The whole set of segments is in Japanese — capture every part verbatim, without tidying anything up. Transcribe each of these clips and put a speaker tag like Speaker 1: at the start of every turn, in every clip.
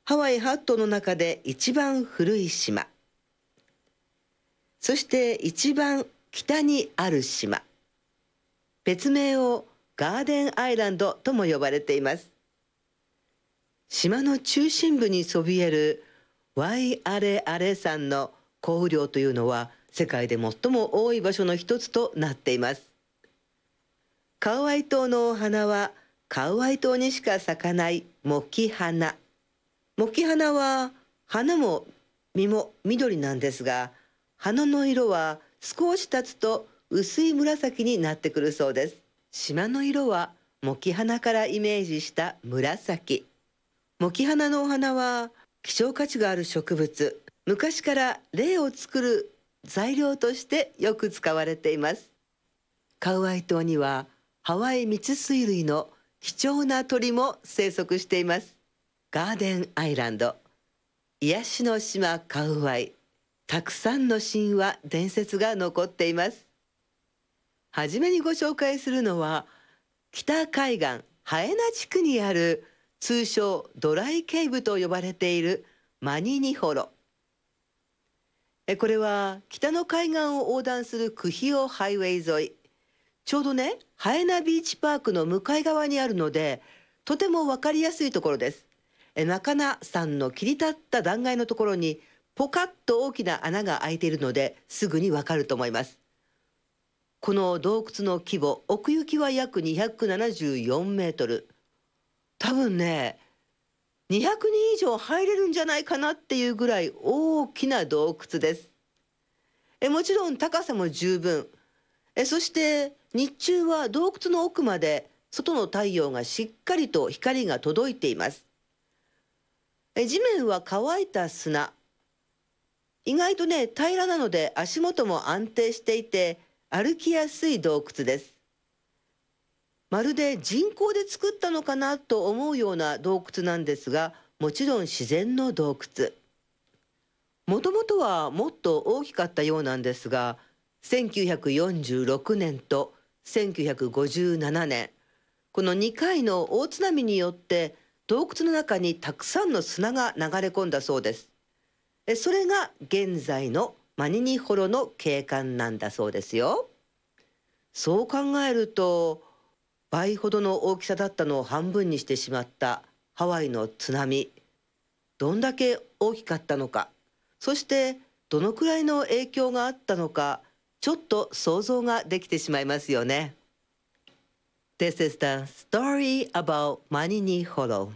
Speaker 1: ハワイはっ島の中で一番古い島、そして一番北にある島、別名をガーデンアイランドとも呼ばれています。島の中心部にそびえるワイアレアレ山の降雨量というのは世界で最も多い場所の一つとなっています。カウアイ島のお花はカウアイ島にしか咲かないモキ花。モキ花は花も実も緑なんですが、花の色は少し経つと薄い紫になってくるそうです。島の色はモキ花からイメージした紫。モキ花のお花は希少価値がある植物。昔から霊を作る材料としてよく使われています。カウアイ島にはハワイミツスイ類の貴重な鳥も生息しています。ガーデンアイランド、癒しの島カウアイ、たくさんの神話伝説が残っています。はじめにご紹介するのは北海岸ハエナ地区にある通称ドライケイブと呼ばれているマニニホロ。えこれは北の海岸を横断するクヒオハイウェイ沿い、ちょうどねハエナビーチパークの向かい側にあるので、とても分かりやすいところです。え中名山の切り立った断崖のところにポカッと大きな穴が開いているのですぐにわかると思います。この洞窟の規模、奥行きは約にひゃくななじゅうよんメートル。多分ねにひゃくにん以上入れるんじゃないかなっていうぐらい大きな洞窟です。えもちろん高さも十分。えそして日中は洞窟の奥まで外の太陽がしっかりと光が届いています。え地面は乾いた砂。意外とね平らなので足元も安定していて歩きやすい洞窟です。まるで人工で作ったのかなと思うような洞窟なんですが、もちろん自然の洞窟。もともとはもっと大きかったようなんですが、せんきゅうひゃくよんじゅうろくねんとせんきゅうひゃくごじゅうななねん、このにかいの大津波によって洞窟の中にたくさんの砂が流れ込んだそうです。えそれが現在のマニニホロの景観なんだそうですよ。そう考えると倍ほどの大きさだったのを半分にしてしまったハワイの津波、どんだけ大きかったのか、そしてどのくらいの影響があったのか、ちょっと想像ができてしまいますよね。This is the story about Manini Hollow。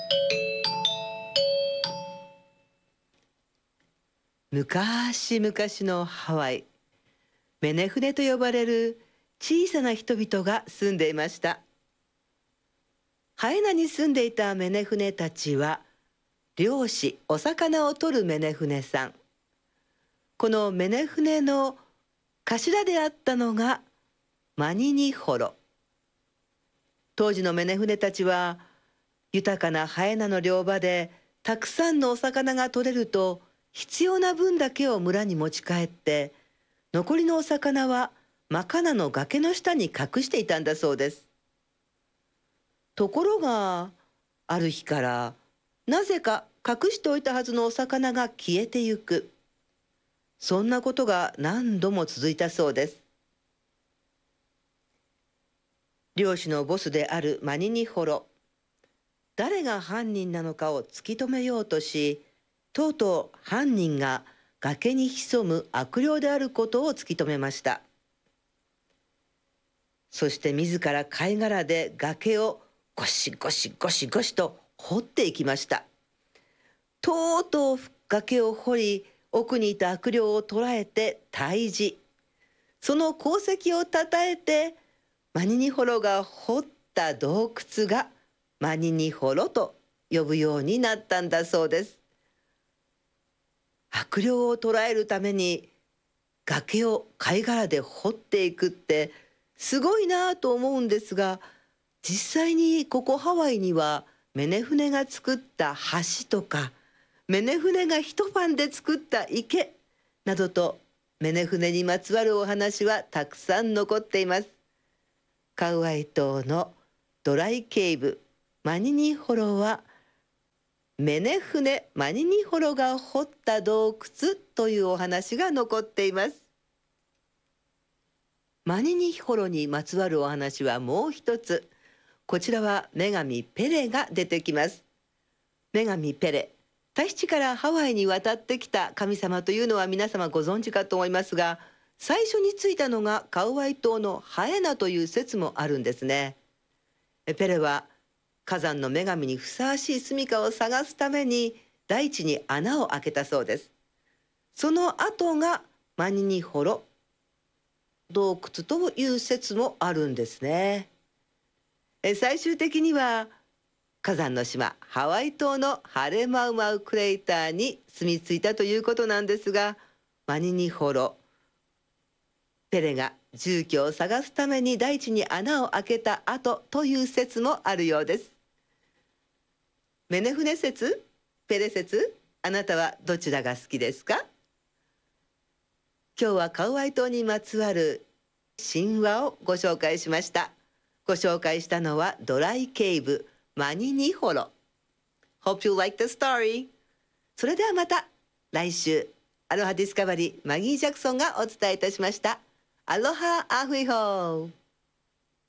Speaker 1: 昔々のハワイ、メネフネと呼ばれる小さな人々が住んでいました。ハエナに住んでいたメネフネたちは漁師、お魚を取るメネフネさん。このメネフネの頭であったのがマニニホロ。当時のメネフネたちは豊かなハエナの漁場でたくさんのお魚が取れると必要な分だけを村に持ち帰って、残りのお魚はマカナの崖の下に隠していたんだそうです。ところがある日からなぜか隠しておいたはずのお魚が消えてゆく。そんなことが何度も続いたそうです。漁師のボスであるマニニホロ、誰が犯人なのかを突き止めようとし、とうとう犯人が崖に潜む悪霊であることを突き止めました。そして自ら貝殻で崖をゴシゴシゴシゴシと掘っていきました。とうとう崖を掘り、奥にいた悪霊を捕らえて退治。その功績をたたえてマニニホロが掘った洞窟がマニニホロと呼ぶようになったんだそうです。悪霊を捕らえるために崖を貝殻で掘っていくってすごいなと思うんですが、実際にここハワイにはメネフネが作った橋とか、メネフネが一晩で作った池などと、メネフネにまつわるお話はたくさん残っています。カウアイ島のドライケイブマニニホロはメネフネ・マニニホロが掘った洞窟というお話が残っています。マニニホロにまつわるお話はもう一つ。こちらは女神ペレが出てきます。女神ペレ、タヒチからハワイに渡ってきた神様というのは皆様ご存知かと思いますが、最初に着いたのがカウアイ島のハエナという説もあるんですね。ペレは火山の女神にふさわしい住処を探すために大地に穴を開けたそうです。その後がマニニホロ洞窟という説もあるんですね。え最終的には火山の島ハワイ島のハレマウマウクレーターに住み着いたということなんですが、マニニホロ、ペレが住居を探すために大地に穴を開けた後という説もあるようです。メネフネ説、ペレ説、あなたはどちらが好きですか？今日はカウアイ島にまつわる神話をご紹介しました。ご紹介したのはドライケイブマニニホロ。Hope you like the story. それではまた来週、アロハディスカバリーマギー・ジャクソンがお伝えいたしました。アロハアフイホー。